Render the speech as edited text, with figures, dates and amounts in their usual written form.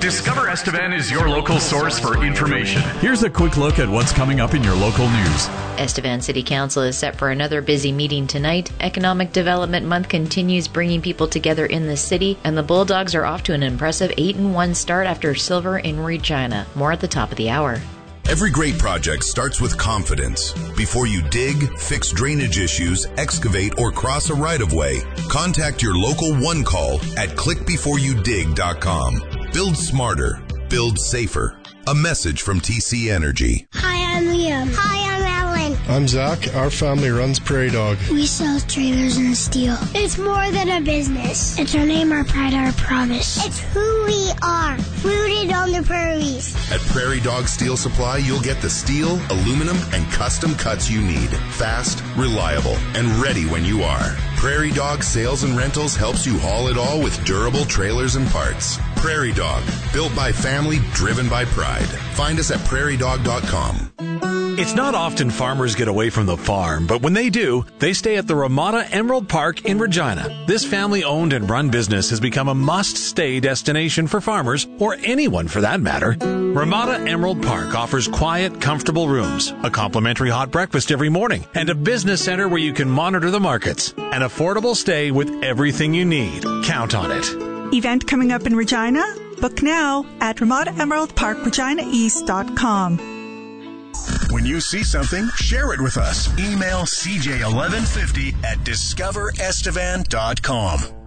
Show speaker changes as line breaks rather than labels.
Discover Estevan is your local source for information.
Here's a quick look at what's coming up in your local news.
Estevan City Council is set for another busy meeting tonight. Economic Development Month continues bringing people together in the city, and the Bulldogs are off to an impressive 8-1 start after silver in Regina. More at the top of the hour.
Every great project starts with confidence. Before you dig, fix drainage issues, excavate, or cross a right-of-way, contact your local One Call at clickbeforeyoudig.com. Build smarter. Build safer. A message from TC Energy.
Hi, I'm Liam. Hi, I'm Ellen.
I'm Zach. Our family runs Prairie Dog.
We sell trailers and steel. It's more than a business. It's our name, our pride, our promise. It's who we are, rooted on the prairies.
At Prairie Dog Steel Supply, you'll get the steel, aluminum, and custom cuts you need. Fast, reliable, and ready when you are. Prairie Dog Sales and Rentals helps you haul it all with durable trailers and parts. Prairie Dog, built by family, driven by pride. Find us at prairiedog.com.
It's not often farmers get away from the farm, but when they do, they stay at the Ramada Emerald Park in Regina. This family-owned and run business has become a must-stay destination for farmers, or anyone for that matter. Ramada Emerald Park offers quiet, comfortable rooms, a complimentary hot breakfast every morning, and a business center where you can monitor the markets. An affordable stay with everything you need. Count on it.
Event coming up in Regina? Book now at RamadaEmeraldParkReginaEast.com.
When you see something, share it with us. Email CJ1150 at discoverestevan.com.